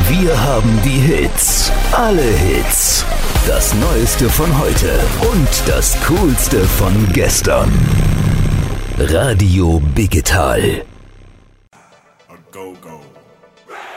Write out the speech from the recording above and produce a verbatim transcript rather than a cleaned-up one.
Wir haben die Hits. Alle Hits. Das Neueste von heute und das Coolste von gestern. Radio Biggetal.